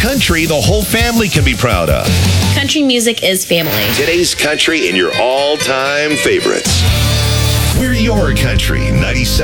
country the whole family can be proud of. Country music is family. Today's country and your all-time favorites. We're your country 97.